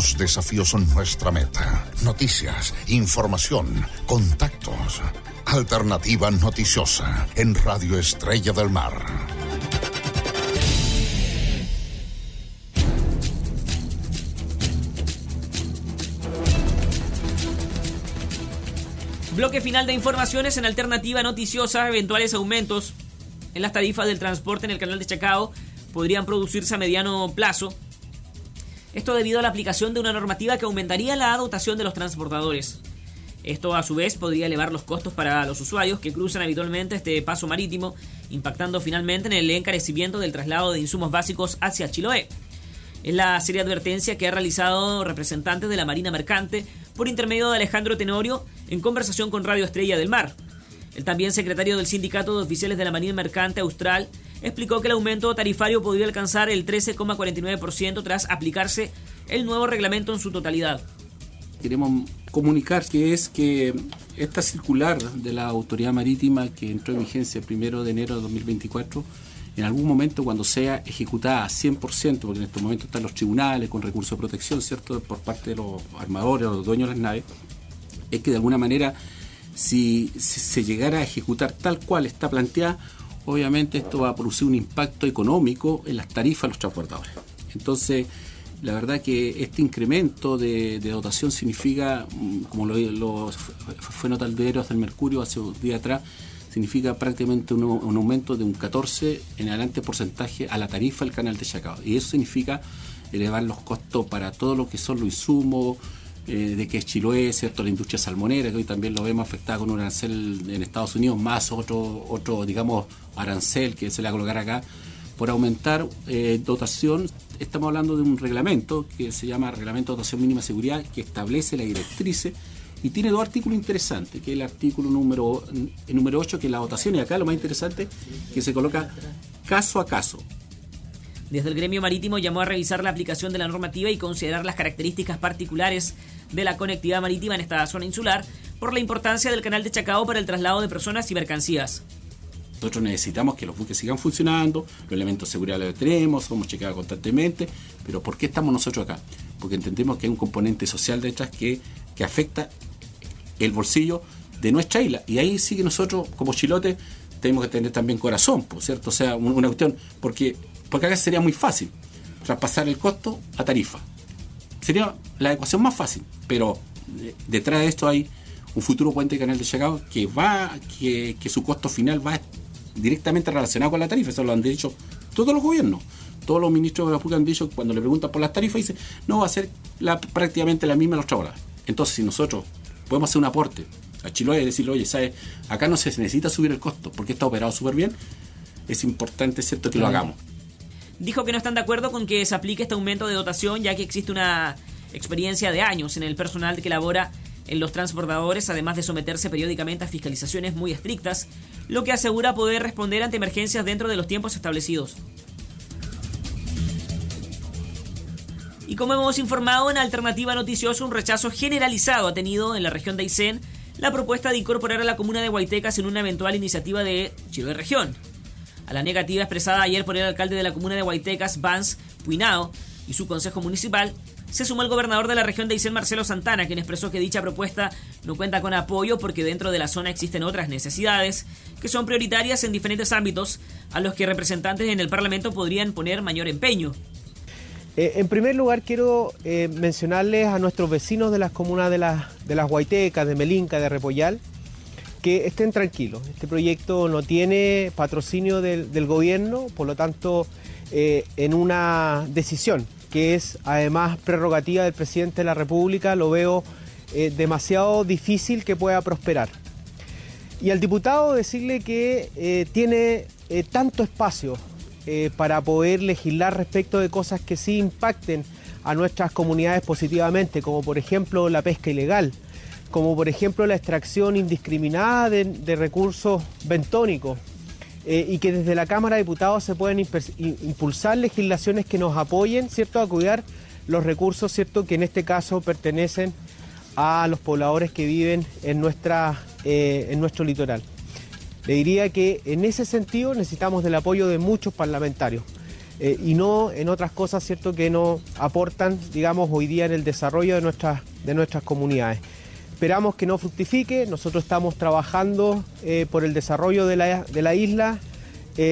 Los desafíos son nuestra meta. Noticias, información, contactos. Alternativa Noticiosa en Radio Estrella del Mar. Bloque final de informaciones en Alternativa Noticiosa. Eventuales aumentos en las tarifas del transporte en el canal de Chacao podrían producirse a mediano plazo. Esto debido a la aplicación de una normativa que aumentaría la dotación de los transportadores. Esto a su vez podría elevar los costos para los usuarios que cruzan habitualmente este paso marítimo, impactando finalmente en el encarecimiento del traslado de insumos básicos hacia Chiloé. Es la seria advertencia que ha realizado representantes de la Marina Mercante por intermedio de Alejandro Tenorio en conversación con Radio Estrella del Mar. El también secretario del Sindicato de Oficiales de la Marina Mercante Austral explicó que el aumento tarifario podría alcanzar el 13,49% tras aplicarse el nuevo reglamento en su totalidad. Queremos comunicar que esta circular de la Autoridad Marítima que entró en vigencia el 1 de enero de 2024, en algún momento cuando sea ejecutada 100%, porque en estos momentos están los tribunales con recursos de protección, ¿cierto?, por parte de los armadores o los dueños de las naves, es que de alguna manera si se llegara a ejecutar tal cual está planteada, obviamente esto va a producir un impacto económico en las tarifas de los transportadores. Entonces, la verdad que este incremento de dotación significa, como lo fue nota el diario del Mercurio hace un día atrás, significa prácticamente un aumento de un 14 en adelante porcentaje a la tarifa del canal de Chacao. Y eso significa elevar los costos para todo lo que son los insumos, de que es Chiloé, ¿cierto?, la industria salmonera, que hoy también lo vemos afectada con un arancel en Estados Unidos, más otro digamos, arancel que se le va a colocar acá, por aumentar dotación. Estamos hablando de un reglamento que se llama Reglamento de Dotación Mínima de Seguridad, que establece las directrices y tiene dos artículos interesantes, que es el artículo número 8, que es la dotación, y acá lo más interesante, que se coloca caso a caso. Desde el gremio marítimo llamó a revisar la aplicación de la normativa y considerar las características particulares de la conectividad marítima en esta zona insular por la importancia del canal de Chacao para el traslado de personas y mercancías. Nosotros necesitamos que los buques sigan funcionando, los elementos de seguridad los tenemos, somos chequeados constantemente, pero ¿por qué estamos nosotros acá? Porque entendemos que hay un componente social detrás que afecta el bolsillo de nuestra isla, y ahí sí que nosotros como Chilote tenemos que tener también corazón, ¿cierto? O sea, una cuestión, porque acá sería muy fácil traspasar el costo a tarifa. Sería la ecuación más fácil, pero detrás de esto hay un futuro puente de canal de Chacao que su costo final va directamente relacionado con la tarifa. Eso lo han dicho todos los gobiernos. Todos los ministros de la PUC han dicho, cuando le preguntan por las tarifas, dicen, no, va a ser prácticamente la misma los trabajadores. Entonces, si nosotros podemos hacer un aporte a Chiloé y decirle, oye, ¿sabes? Acá no se necesita subir el costo porque está operado súper bien, es importante, ¿cierto?, que lo hagamos. Dijo que no están de acuerdo con que se aplique este aumento de dotación, ya que existe una experiencia de años en el personal que labora en los transportadores, además de someterse periódicamente a fiscalizaciones muy estrictas, lo que asegura poder responder ante emergencias dentro de los tiempos establecidos. Y como hemos informado en Alternativa Noticiosa, un rechazo generalizado ha tenido en la región de Aysén la propuesta de incorporar a la comuna de Huaytecas en una eventual iniciativa de Chiloé Región. A la negativa expresada ayer por el alcalde de la comuna de Huaytecas, Vance Puinao, y su consejo municipal, se sumó el gobernador de la región de Aysén, Marcelo Santana, quien expresó que dicha propuesta no cuenta con apoyo porque dentro de la zona existen otras necesidades que son prioritarias en diferentes ámbitos a los que representantes en el Parlamento podrían poner mayor empeño. En primer lugar, quiero mencionarles a nuestros vecinos de las comunas de las Huaytecas, de Melinca, de Repollal, que estén tranquilos. Este proyecto no tiene patrocinio del gobierno, por lo tanto, en una decisión que es además prerrogativa del presidente de la República, lo veo demasiado difícil que pueda prosperar. Y al diputado decirle que tiene tanto espacio para poder legislar respecto de cosas que sí impacten a nuestras comunidades positivamente, como por ejemplo la pesca ilegal, como por ejemplo la extracción indiscriminada de recursos bentónicos, y que desde la Cámara de Diputados se pueden impulsar legislaciones que nos apoyen, ¿cierto?, a cuidar los recursos, ¿cierto?, que en este caso pertenecen a los pobladores que viven en nuestro litoral. Le diría que en ese sentido necesitamos del apoyo de muchos parlamentarios. y no en otras cosas, ¿cierto?, que no aportan, digamos, hoy día en el desarrollo de nuestras comunidades. Esperamos que no fructifique. Nosotros estamos trabajando por el desarrollo de la isla y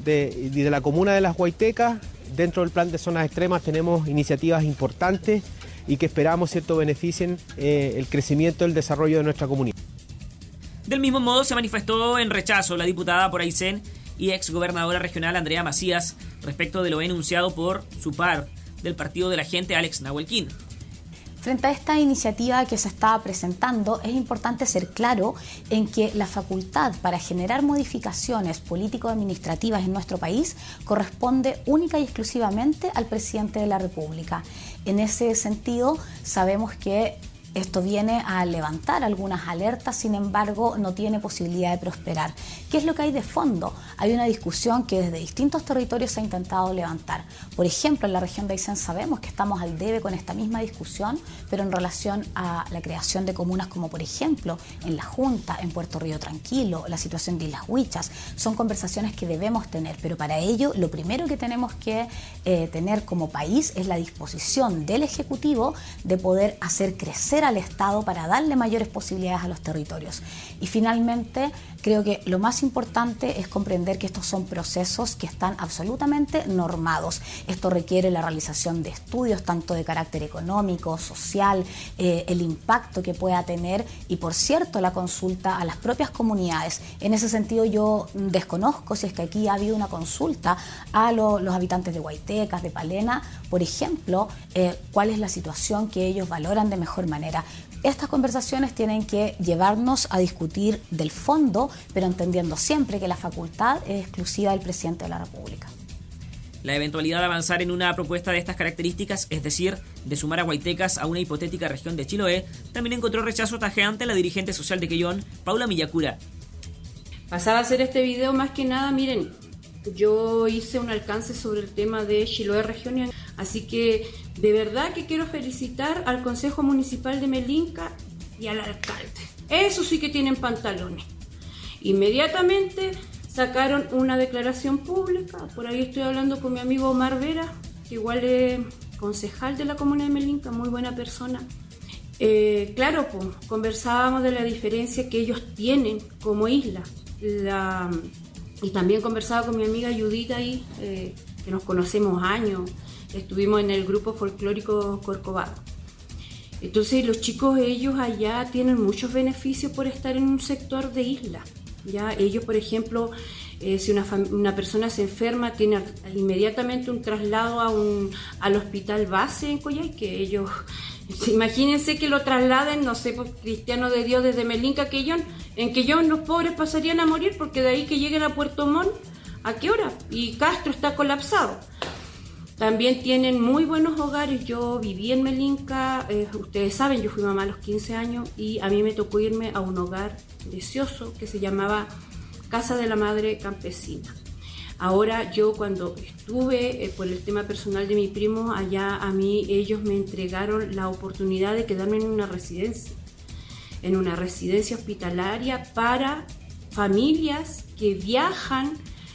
de la comuna de Las Guaitecas. Dentro del plan de zonas extremas tenemos iniciativas importantes y que esperamos, ¿cierto?, beneficien el crecimiento y el desarrollo de nuestra comunidad. Del mismo modo se manifestó en rechazo la diputada por Aysén y exgobernadora regional Andrea Macías respecto de lo enunciado por su par del Partido de la Gente, Alex Nahuelquín. Frente a esta iniciativa que se está presentando, es importante ser claro en que la facultad para generar modificaciones político-administrativas en nuestro país corresponde única y exclusivamente al presidente de la República. En ese sentido, sabemos que esto viene a levantar algunas alertas, sin embargo, no tiene posibilidad de prosperar. ¿Qué es lo que hay de fondo? Hay una discusión que desde distintos territorios se ha intentado levantar. Por ejemplo, en la región de Aysén sabemos que estamos al debe con esta misma discusión, pero en relación a la creación de comunas como, por ejemplo, en La Junta, en Puerto Río Tranquilo, la situación de Islas Huichas, son conversaciones que debemos tener, pero para ello lo primero que tenemos que tener como país es la disposición del Ejecutivo de poder hacer crecer al Estado para darle mayores posibilidades a los territorios. Y finalmente, creo que lo más importante es comprender que estos son procesos que están absolutamente normados. Esto requiere la realización de estudios tanto de carácter económico, social, el impacto que pueda tener y, por cierto, la consulta a las propias comunidades. En ese sentido, yo desconozco si es que aquí ha habido una consulta a los habitantes de Guaitecas, de Palena, por ejemplo, cuál es la situación que ellos valoran de mejor manera. Estas conversaciones tienen que llevarnos a discutir del fondo, pero entendiendo siempre que la facultad es exclusiva del presidente de la República. La eventualidad de avanzar en una propuesta de estas características, es decir, de sumar a Guaitecas a una hipotética región de Chiloé, también encontró rechazo tajante en la dirigente social de Quellón, Paula Millacura. Pasaba a hacer este video más que nada, miren, yo hice un alcance sobre el tema de Chiloé región, así que de verdad que quiero felicitar al Consejo Municipal de Melinca y al alcalde. Eso sí que tienen pantalones. Inmediatamente sacaron una declaración pública, por ahí estoy hablando con mi amigo Omar Vera, que igual es concejal de la comuna de Melinca, muy buena persona. Claro, pues, conversábamos de la diferencia que ellos tienen como isla. Y también conversaba con mi amiga Judith ahí, que nos conocemos años, estuvimos en el grupo folclórico Corcovado. Entonces los chicos, ellos allá tienen muchos beneficios por estar en un sector de isla. ¿Ya? Ellos, por ejemplo, si una persona se enferma, tiene inmediatamente un traslado al hospital base en Coyhaique. Ellos, imagínense que lo trasladen, no sé, pues, Cristiano de Dios desde Melinca a Quellón. En Quellón los pobres pasarían a morir porque de ahí que lleguen a Puerto Montt, ¿a qué hora? Y Castro está colapsado. También tienen muy buenos hogares. Yo viví en Melinca, ustedes saben, yo fui mamá a los 15 años y a mí me tocó irme a un hogar precioso que se llamaba Casa de la Madre Campesina. Ahora yo cuando estuve por el tema personal de mi primo allá, a mí ellos me entregaron la oportunidad de quedarme en una residencia hospitalaria para familias que viajan,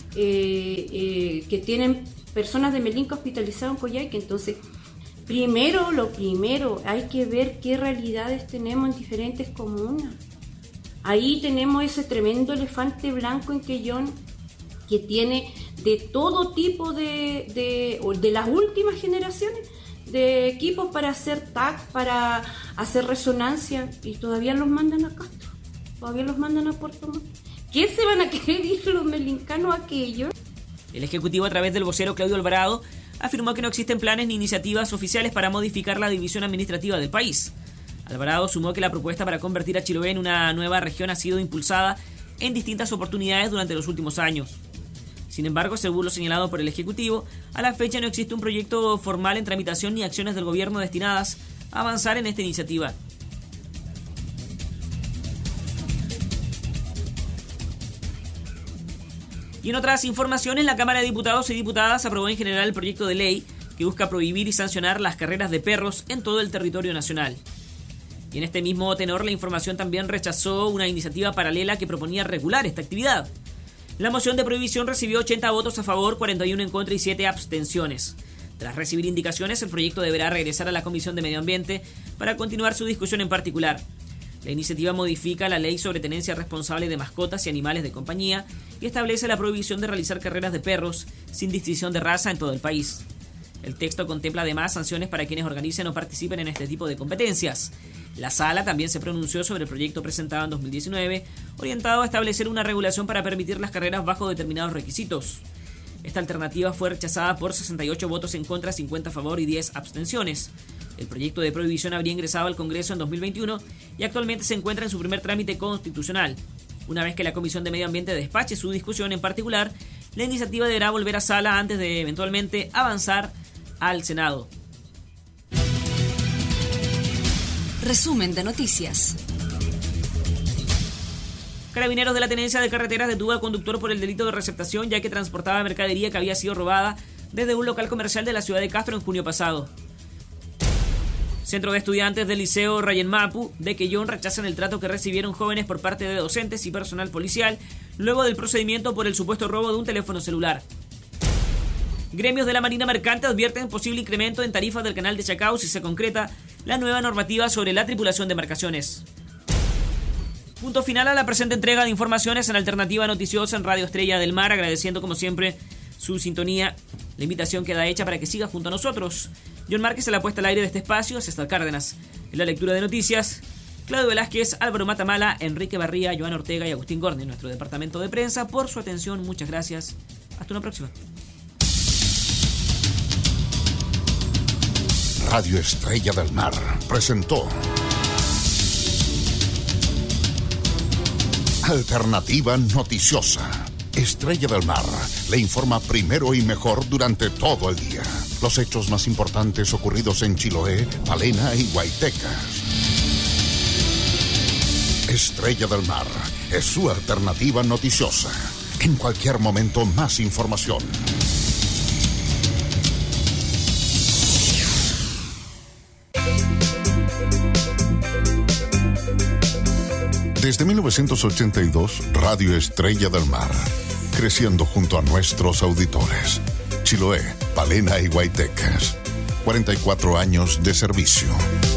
que tienen personas de Melinca hospitalizadas en Coyhaique. Entonces, lo primero, hay que ver qué realidades tenemos en diferentes comunas. Ahí tenemos ese tremendo elefante blanco en Quellón que tiene de todo tipo de las últimas generaciones de equipos para hacer TAC, para hacer resonancia, y todavía los mandan a Castro, todavía los mandan a Puerto Montt. ¿Qué se van a querer ir los melincanos a aquello? El Ejecutivo, a través del vocero Claudio Alvarado, afirmó que no existen planes ni iniciativas oficiales para modificar la división administrativa del país. Alvarado sumó que la propuesta para convertir a Chiloé en una nueva región ha sido impulsada en distintas oportunidades durante los últimos años. Sin embargo, según lo señalado por el Ejecutivo, a la fecha no existe un proyecto formal en tramitación ni acciones del gobierno destinadas a avanzar en esta iniciativa. Y en otras informaciones, la Cámara de Diputados y Diputadas aprobó en general el proyecto de ley que busca prohibir y sancionar las carreras de perros en todo el territorio nacional. Y en este mismo tenor, la información también rechazó una iniciativa paralela que proponía regular esta actividad. La moción de prohibición recibió 80 votos a favor, 41 en contra y 7 abstenciones. Tras recibir indicaciones, el proyecto deberá regresar a la Comisión de Medio Ambiente para continuar su discusión en particular. La iniciativa modifica la ley sobre tenencia responsable de mascotas y animales de compañía y establece la prohibición de realizar carreras de perros sin distinción de raza en todo el país. El texto contempla además sanciones para quienes organicen o participen en este tipo de competencias. La Sala también se pronunció sobre el proyecto presentado en 2019, orientado a establecer una regulación para permitir las carreras bajo determinados requisitos. Esta alternativa fue rechazada por 68 votos en contra, 50 a favor y 10 abstenciones. El proyecto de prohibición habría ingresado al Congreso en 2021 y actualmente se encuentra en su primer trámite constitucional. Una vez que la Comisión de Medio Ambiente despache su discusión en particular, la iniciativa deberá volver a sala antes de eventualmente avanzar al Senado. Resumen de noticias. Carabineros de la Tenencia de Carreteras detuvo al conductor por el delito de receptación, ya que transportaba mercadería que había sido robada desde un local comercial de la ciudad de Castro en junio pasado. Centro de estudiantes del Liceo Rayen Mapu de Quellón rechazan el trato que recibieron jóvenes por parte de docentes y personal policial luego del procedimiento por el supuesto robo de un teléfono celular. Gremios de la Marina Mercante advierten posible incremento en tarifas del canal de Chacao si se concreta la nueva normativa sobre la tripulación de embarcaciones. Punto final a la presente entrega de informaciones en Alternativa Noticiosa en Radio Estrella del Mar, agradeciendo como siempre su sintonía. La invitación queda hecha para que siga junto a nosotros. John Márquez en la puesta al aire de este espacio, César Cárdenas en la lectura de noticias, Claudio Velázquez, Álvaro Matamala, Enrique Barría, Joan Ortega y Agustín Gorne, nuestro departamento de prensa, por su atención. Muchas gracias. Hasta una próxima. Radio Estrella del Mar presentó Alternativa Noticiosa. Estrella del Mar le informa primero y mejor durante todo el día. Los hechos más importantes ocurridos en Chiloé, Palena y Guaitecas. Estrella del Mar es su alternativa noticiosa. En cualquier momento, más información. Desde 1982, Radio Estrella del Mar, creciendo junto a nuestros auditores. Chiloé, Palena y Guaitecas. 44 años de servicio.